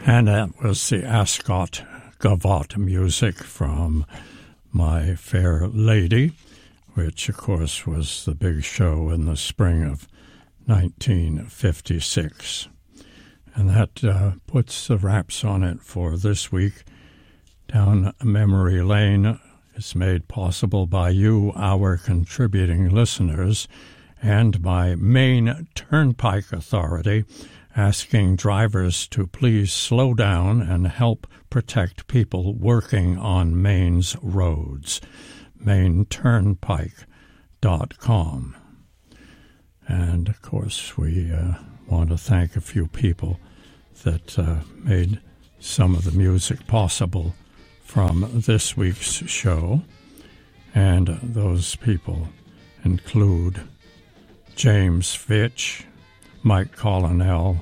And that was the Ascot Gavotte music from My Fair Lady, which, of course, was the big show in the spring of 1956. And that puts the wraps on it for this week. Down Memory Lane is made possible by you, our contributing listeners, and by Maine Turnpike Authority, asking drivers to please slow down and help protect people working on Maine's roads. MaineTurnpike.com. And, of course, we want to thank a few people that made some of the music possible from this week's show. And those people include James Fitch, Mike Colonel,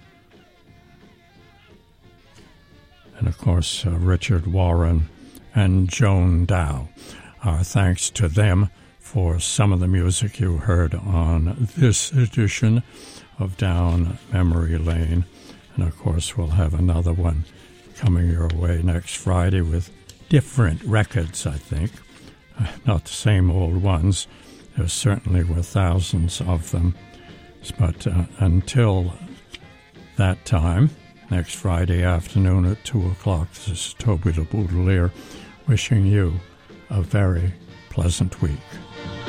and, of course, Richard Warren and Joan Dow. Our thanks to them for some of the music you heard on this edition of Down Memory Lane. And, of course, we'll have another one coming your way next Friday with different records, I think. Not the same old ones. There certainly were thousands of them. But until that time, next Friday afternoon at 2 o'clock, this is Toby the Boudelier wishing you a very pleasant week.